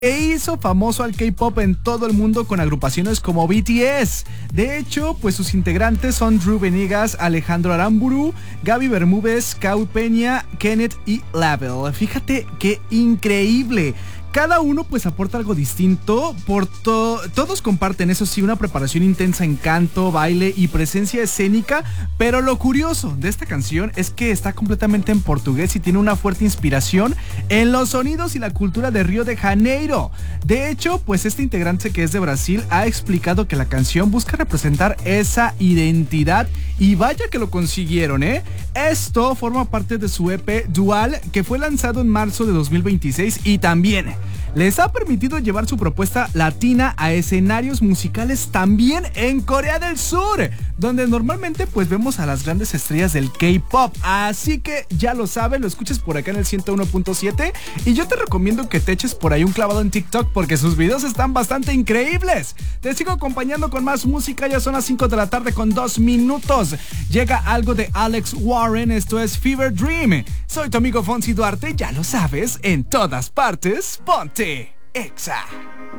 e hizo famoso al K-pop en todo el mundo con agrupaciones como BTS. De hecho, pues sus integrantes son Drew Venegas, Alejandro Aramburu, Gaby Bermúdez, Kau Peña, Kenneth y Label. Fíjate qué increíble. Cada uno pues aporta algo distinto, todos comparten, eso sí, una preparación intensa en canto, baile y presencia escénica, pero lo curioso de esta canción es que está completamente en portugués y tiene una fuerte inspiración en los sonidos y la cultura de Río de Janeiro. De hecho, pues este integrante que es de Brasil ha explicado que la canción busca representar esa identidad y vaya que lo consiguieron, ¿eh? Esto forma parte de su EP Dual, que fue lanzado en marzo de 2026 y también les ha permitido llevar su propuesta latina a escenarios musicales también en Corea del Sur, donde normalmente pues vemos a las grandes estrellas del K-pop. Así que ya lo sabes, lo escuches por acá en el 101.7 y yo te recomiendo que te eches por ahí un clavado en TikTok porque sus videos están bastante increíbles. Te sigo acompañando con más música, ya son las 5 de la tarde con 2 minutos. Llega algo de Alex Warren, esto es Fever Dream. Soy tu amigo Fonsi Duarte, ya lo sabes, en todas partes, ponte Exa.